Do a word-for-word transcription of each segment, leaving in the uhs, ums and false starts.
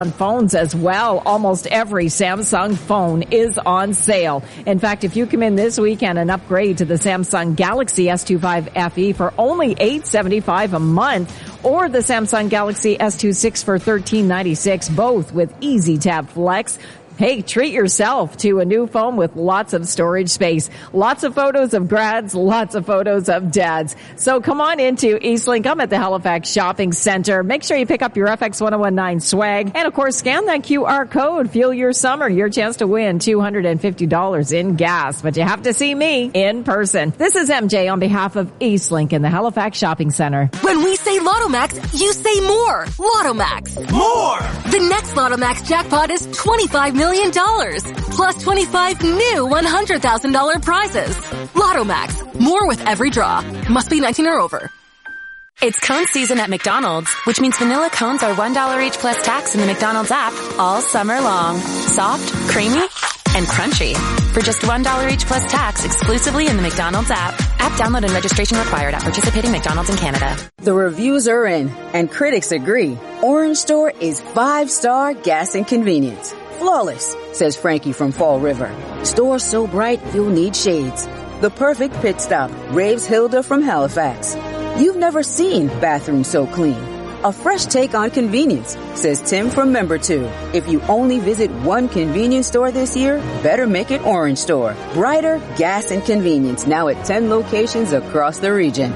On phones as well. Almost every Samsung phone is on sale. In fact, if you come in this weekend and upgrade to the Samsung Galaxy S twenty-five F E for only eight hundred seventy-five dollars a month, or the Samsung Galaxy S twenty-six for thirteen ninety-six, both with Easy Tab Flex, hey, treat yourself to a new phone with lots of storage space. Lots of photos of grads, lots of photos of dads. So come on into Eastlink. I'm at the Halifax Shopping Center. Make sure you pick up your F X ten nineteen swag. And of course, scan that Q R code. Fuel your summer. Your chance to win two hundred fifty dollars in gas. But you have to see me in person. This is M J on behalf of Eastlink in the Halifax Shopping Center. When we say Lotto Max, you say more. Lotto Max. More! The next Lotto Max jackpot is twenty-five million dollars, plus twenty-five new one hundred thousand dollars prizes. Lotto Max. More with every draw. Must be nineteen or over. It's cone season at McDonald's, which means vanilla cones are one dollar each plus tax in the McDonald's app all summer long. Soft, creamy, and crunchy. For just one dollar each plus tax exclusively in the McDonald's app. App download and registration required at participating McDonald's in Canada. The reviews are in, and critics agree. Orange Store is five-star gas and convenience. Flawless, says Frankie from Fall River. Store so bright you'll need shades. The perfect pit stop, raves Hilda from Halifax. You've never seen bathrooms so clean. A fresh take on convenience, says Tim from Member two. If you only visit one convenience store this year, better make it Orange Store. Brighter gas and convenience now at ten locations across the region.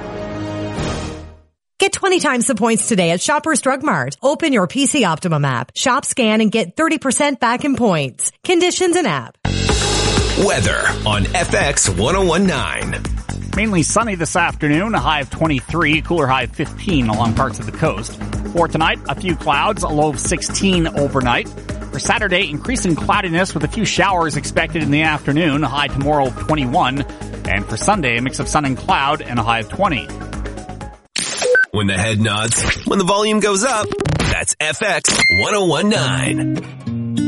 Get twenty times the points today at Shoppers Drug Mart. Open your P C Optimum app, shop, scan, and get thirty percent back in points. Conditions and app. Weather on F X ten nineteen. Mainly sunny this afternoon, a high of twenty-three, cooler high of fifteen along parts of the coast. For tonight, a few clouds, a low of sixteen overnight. For Saturday, increasing cloudiness with a few showers expected in the afternoon, a high tomorrow of twenty-one. And for Sunday, a mix of sun and cloud and a high of twenty. When the head nods, when the volume goes up, that's F X ten nineteen.